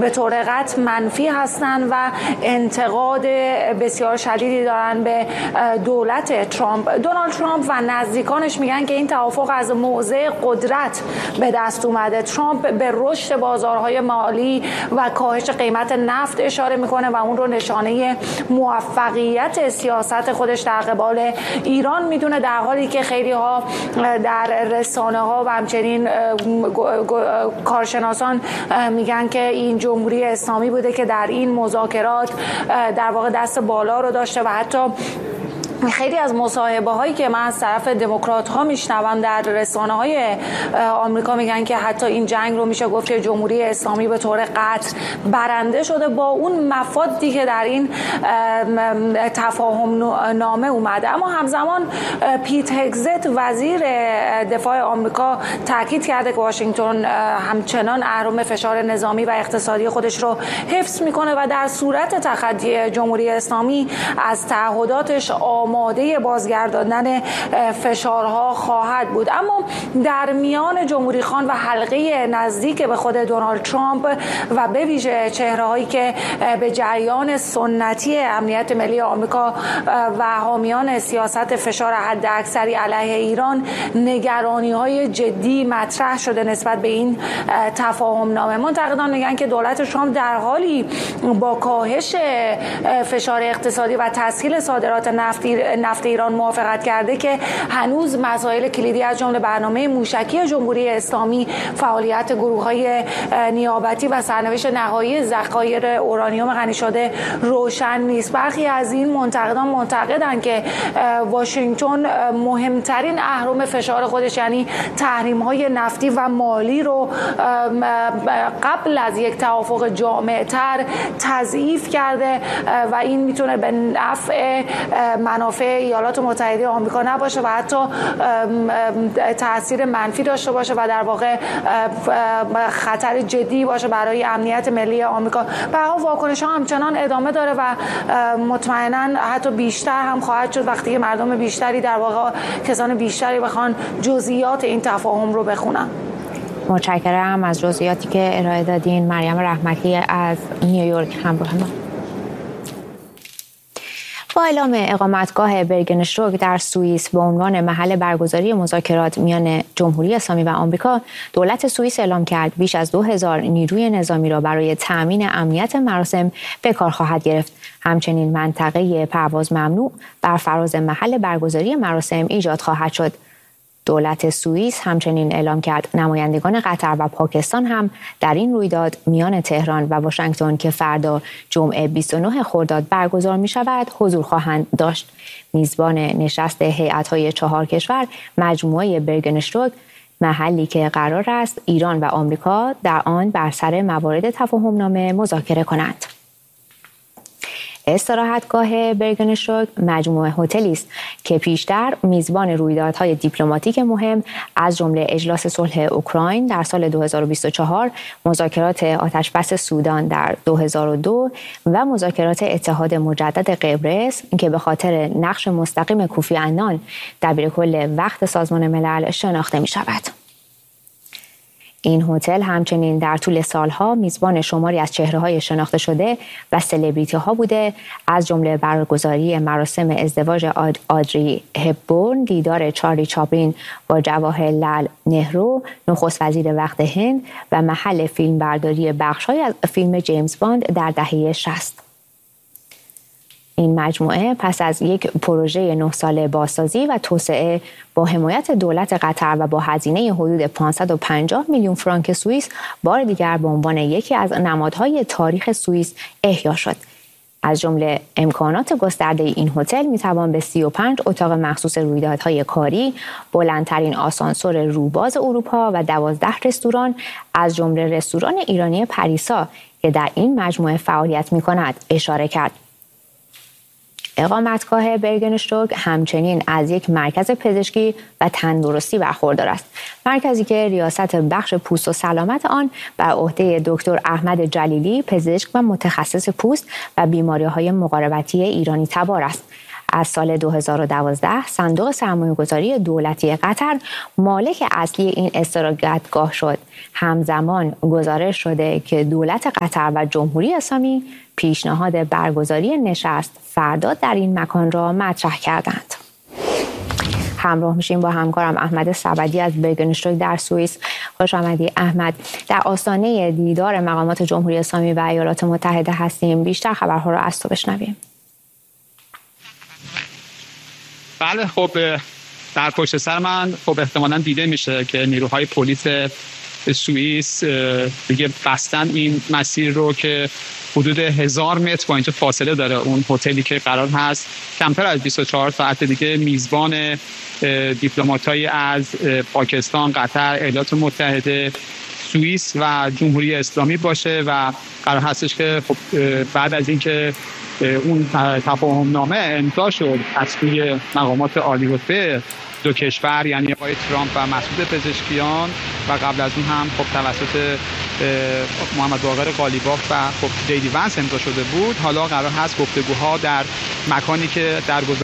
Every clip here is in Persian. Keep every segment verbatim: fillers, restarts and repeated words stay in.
به طور قطع منفی هستند و انتقاد بسیار شدیدی دارن به دولت ترامپ. دونالد ترامپ و نزدیکانش میگن که این توافق از موضع قدرت به دست اومده. ترامپ به رشد بازارهای مالی و کاهش قیمت نفت اشاره میکنه و اون رو نشانه موفقیت سیاست خودش در قبال ایران میدونه، در حالی که خیلی ها در رسانه ها و همچنین کارشناسان میگن که این جمهوری اسلامی بوده که در این مذاکرات در واقع دست بالا رو داشته و حتی خیلی از مصاحبه هایی که من از طرف دموکرات ها میشنوم در رسانه های آمریکا میگن که حتی این جنگ رو میشه گفت که جمهوری اسلامی به طور قطع برنده شده با اون مفادی که در این تفاهم نامه اومده. اما همزمان پیت هگزت وزیر دفاع آمریکا تاکید کرده که واشنگتن همچنان اهرم فشار نظامی و اقتصادی خودش رو حفظ میکنه و در صورت تخطی جمهوری اسلامی از تعهداتش آماده بازگرداندن فشارها خواهد بود. اما در میان جمهوری خان و حلقه نزدیک به خود دونالد ترامپ و به ویژه چهره‌هایی که به جریان سنتی امنیت ملی آمریکا و حامیان سیاست فشار حداکثری علیه ایران نگرانی‌های جدی مطرح شده نسبت به این تفاهم نامه. منتقدان میگن که دولت ترامپ در حالی با کاهش فشار اقتصادی و تسهیل صادرات نفتی نفت ایران موافقت کرده که هنوز مسائل کلیدی از جمله برنامه موشکی جمهوری اسلامی، فعالیت گروه‌های نیابتی و سرنوشت نهایی ذخایر اورانیوم غنی شده روشن نیست. برخی از این منتقدان معتقدند که واشنگتن مهمترین اهرم فشار خودش یعنی تحریم‌های نفتی و مالی رو قبل از یک توافق جامع‌تر تضعیف کرده و این میتونه به نفع منافع ایالات متحده آمریکا نباشه و حتی تاثیر منفی داشته باشه و در واقع خطر جدی باشه برای امنیت ملی آمریکا. به هر حال واکنش ها همچنان ادامه داره و مطمئنا حتی بیشتر هم خواهد شد وقتی که مردم بیشتری در واقع کسان بیشتری بخوان جزئیات این تفاهم رو بخونن. متشکرم از جزئیاتی که ارائه دادین. مریم رحمتی از نیویورک همراه ما. با اعلام اقامتگاه برگنشتوک در سوئیس به عنوان محل برگزاری مذاکرات میان جمهوری اسلامی و آمریکا، دولت سوئیس اعلام کرد بیش از دو هزار نیروی نظامی را برای تأمین امنیت مراسم به کار خواهد گرفت. همچنین منطقه پرواز ممنوع بر فراز محل برگزاری مراسم ایجاد خواهد شد. دولت سوئیس همچنین اعلام کرد نمایندگان قطر و پاکستان هم در این رویداد میان تهران و واشنگتن که فردا جمعه بیست و نه خرداد برگزار می شود حضور خواهند داشت. میزبان نشست هیئت‌های چهار کشور مجموعه برگنشتوک، محلی که قرار است ایران و آمریکا در آن بر سر موارد تفاهم نامه مذاکره کنند. استراحتگاه برگنشتوک مجموعه هتلی است که پیشتر میزبان رویدادهای دیپلماتیک مهم از جمله اجلاس صلح اوکراین در سال دو هزار و بیست و چهار، مذاکرات آتشبس سودان در دو هزار و دو و مذاکرات اتحاد مجدد قبرس که به خاطر نقش مستقیم کوفی عنان دبیرکل وقت سازمان ملل شناخته می شود. این هتل همچنین در طول سالها میزبان شماری از چهره‌های شناخته شده و سلبریتی‌ها بوده، از جمله برگزاری مراسم ازدواج آد آدری هپبورن، دیدار چارلی چاپلین با جواهرلال نهرو نخست وزیر وقت هند و محل فیلمبرداری بخش‌هایی از فیلم جیمز باند در دهه شصت. این مجموعه پس از یک پروژه نه ساله بازسازی و توسعه با حمایت دولت قطر و با هزینه حدود پانصد و پنجاه میلیون فرانک سوئیس بار دیگر به عنوان یکی از نمادهای تاریخ سوئیس احیا شد. از جمله امکانات گسترده این هتل میتوان به سی و پنج اتاق مخصوص رویدادهای کاری، بلندترین آسانسور روباز اروپا و دوازده رستوران از جمله رستوران ایرانی پریسا که در این مجموعه فعالیت میکند اشاره کرد. اقامتگاه برگنشتوک همچنین از یک مرکز پزشکی و تندرستی برخوردار است. مرکزی که ریاست بخش پوست و سلامت آن بر عهده دکتر احمد جلیلی، پزشک و متخصص پوست و بیماری‌های مقاربتی ایرانی تبار است. از سال دو هزار و دوازده صندوق سرمایه‌گذاری دولتی قطر مالک اصلی این استراحتگاه شد. همزمان گزارش شده که دولت قطر و جمهوری اسلامی پیشنهاد برگزاری نشست فردا در این مکان را مطرح کردند. همراه میشیم با همکارم احمد سبدی از برگنشتوک در سوئیس. خوش آمدی احمد. در آستانه دیدار مقامات جمهوری اسلامی و ایالات متحده هستیم. بیشتر خبرها را از تو بشنویم. بله، خب در پشت سر من خب احتمالاً دیده میشه که نیروهای پلیس سوئیس دیگه بستن این مسیر رو که حدود هزار متر با اینجا فاصله داره اون هتلی که قرار هست کمتر از بیست و چهار ساعت دیگه میزبان دیپلمات‌های از پاکستان، قطر، ایالات متحده، سوئیس و جمهوری اسلامی باشه و قرار هستش که خب بعد از اینکه اون تفاهم نامه امضا شد از سوی مقامات عالی رتبه دو کشور، یعنی آقای ترامپ و مسعود پزشکیان و قبل از اون هم خب توسط محمد باقر قالیباف و خب جیدی ونس امضا شده بود، حالا قرار هست گفتگوها در مکانی که در گذشته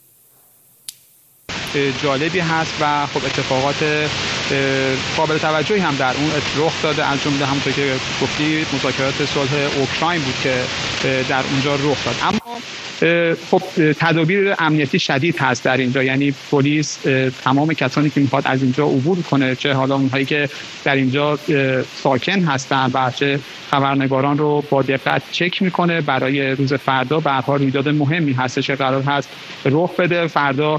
جالبی هست و خب اتفاقات قابل توجهی هم در اون رخ داده، از جمله همونطور که گفتی مذاکرات صلح اوکراین بود که در اونجا رخ داد. اما خب تدابیر امنیتی شدید هست در اینجا، یعنی پلیس تمام کسانی که میخواد از اینجا عبور کنه، چه حالا اونهایی که در اینجا ساکن هستن و چه خبرنگاران رو با دقت چک میکنه. برای روز فردا به هر حال رویداد مهمی هستش که قرار هست رخ بده. فردا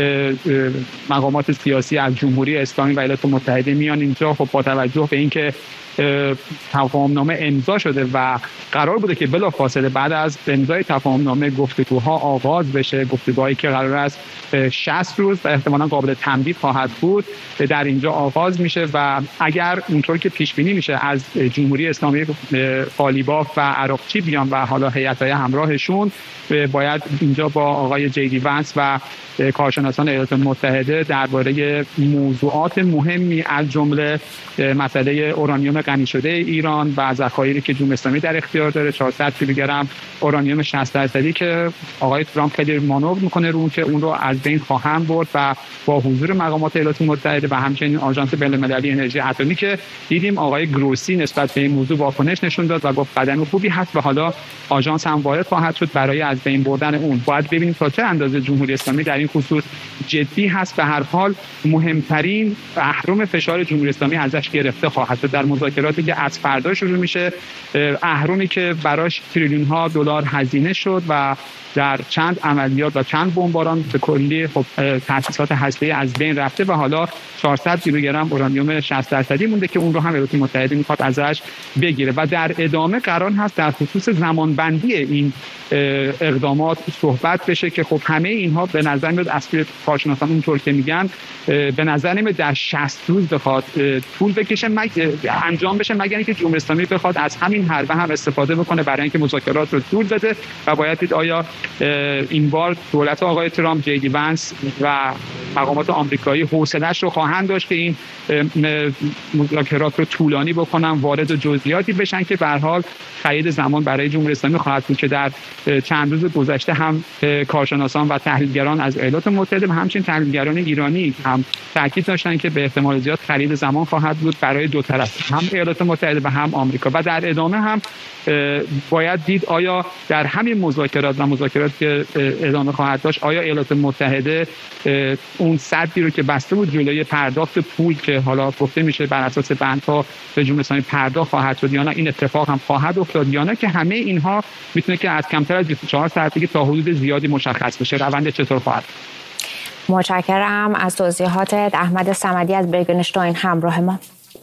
مقامات سیاسی از جمهوری اسلامی و ایالات متحده میان اینجا، خب با توجه به اینکه تفاهم‌نامه امضا شده و قرار بوده که بلافاصله بعد از امضای تفاهم‌نامه گفتگوها آغاز بشه، گفتگوهایی که قرار است شصت روز و احتمالاً قابل تمدید خواهد بود در اینجا آغاز میشه و اگر اونطور که پیش بینی میشه از جمهوری اسلامی قالیباف و عراقچی بیان و حالا هیئت‌های همراهشون، باید اینجا با آقای جیدی ونس و کارشناسان ایالات متحده درباره موضوعات مهمی از جمله مسئله اورانیوم غنی شده ایران و ذخایری که جمهوری اسلامی در اختیار داره، چهارصد کیلوگرم اورانیوم شصت درصدی که آقای ترامپ خیلی مانور میکنه رو که اون رو از بین خواهند برد و با حضور مقامات ایالات متحده و همچنین آژانس بین‌المللی انرژی اتمی که دیدیم آقای گروسی نسبت به این موضوع واکنش نشون داد و گفت قدم خوبی هست و حالا آژانس هم وارد خواهد شد برای از بین بردن اون. باید ببینیم تا چه اندازه جمهوری اسلامی در این خصوص جدی هست. به هر حال مهمترین اهرم فشار جمهوری اسلامی ازش گرفته خواهد شد در مذاکراتی که از فردا شروع میشه، اهرمی که براش تریلیون ها دلار هزینه شد و در چند عملیات و چند بمباران به کلی خب تأسیسات هسته‌ای از بین رفته و حالا چهارصد کیلوگرم اورانیوم شصت درصدی مونده که اون رو هم ایالات متحده میخواد ازش بگیره و در ادامه قرار هست در خصوص زمانبندی این اقدامات صحبت بشه که خب همه اینها به نظر میاد اصلی کارشناسان اونطور که میگن به نظر نمیاد در شصت روز بخواد طول بکشه مگ... انجام بشه، مگر اینکه جمهوری اسلامی بخواد از همین حربه هم استفاده بکنه برای اینکه مذاکرات رو طول بده و باید دید آیا این بار دولت آقای ترامپ، جیدی ونس و مقامات آمریکایی حوصله‌اش رو خواهند داشت که این مذاکرات رو طولانی بکنن، وارد جزئیاتی بشن که به هر حال خرید زمان برای جمهوری اسلامی خواهد بود که در چند روز گذشته هم کارشناسان و تحلیلگران از ایالات متحده و همچنین تحلیلگران ایرانی هم تاکید داشتن که به احتمال زیاد خرید زمان خواهد بود برای دو طرف، هم ایالات متحده و هم آمریکا. و در ادامه هم باید دید آیا در همین مذاکرات و مذاکرات که ادامه خواهد داشت آیا ایالات متحده اون سدی رو که بسته بود جلوی پرداخت پول که حالا گفته میشه بر اساس بندها به جمهوری اسلامی پرداخت خواهد شد یا نه، این اتفاق هم خواهد افتاد یا نه، که همه اینها میتونه که از کمتر از بیست و چهار ساعت دیگه تا حدود زیادی مشخص بشه روند چطور خواهد. متشکرم از توضیحاتت احمد صمدی از برگنشتاین همراه ما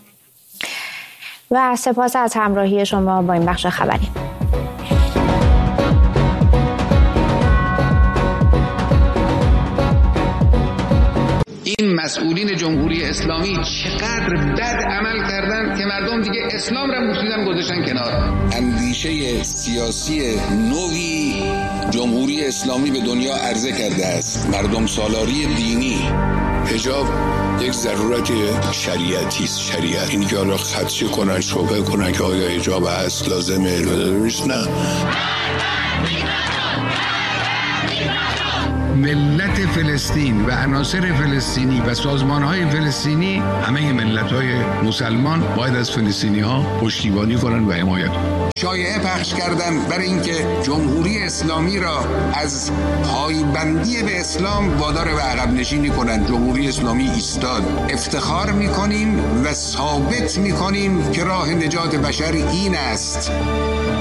و سپاس از همراهی شما با این بخش خبری. این مسئولین جمهوری اسلامی چقدر بد عمل کردن که مردم دیگه اسلام را مسلم گذاشتن کنار. اندیشه سیاسی نوی جمهوری اسلامی به دنیا عرضه کرده است، مردم سالاری دینی. حجاب یک ضرورت شریعتی است. شریعت این که حالا خدشه کنن، شبه کنن که آیا حجاب هست لازمه نه. ملت فلسطین و عناصر فلسطینی و سازمان‌های فلسطینی، همه ملت‌های مسلمان باید از فلسطینی‌ها پشتیبانی کنند و حمایت کنند. شایعه پخش کردن برای اینکه جمهوری اسلامی را از پایبندی به اسلام وادار به عقب نشینی کنند. جمهوری اسلامی ایستاد. افتخار می‌کنیم و ثابت می‌کنیم که راه نجات بشر این است.